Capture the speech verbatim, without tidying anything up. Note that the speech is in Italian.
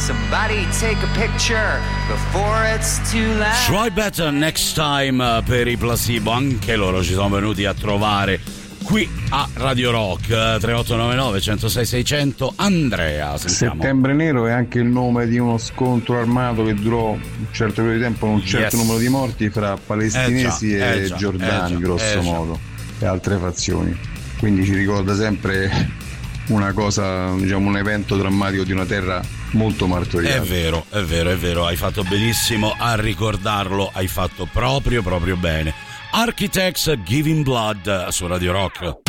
Somebody take a picture before it's too late. Try Better Next Time per i Placebo, anche loro ci sono venuti a trovare qui a Radio Rock. Tre otto nove nove, uno zero sei, sei zero zero. Andrea, sentiamo. Settembre Nero è anche il nome di uno scontro armato che durò un certo periodo di tempo, un certo yes. numero di morti fra palestinesi eh già, e eh già, giordani, eh già, grosso eh modo, e altre fazioni. Quindi ci ricorda sempre una cosa, diciamo, un evento drammatico di una terra molto martoriata. È vero, è vero, è vero, hai fatto benissimo a ricordarlo, hai fatto proprio, proprio bene. Architects Giving Blood su Radio Rock.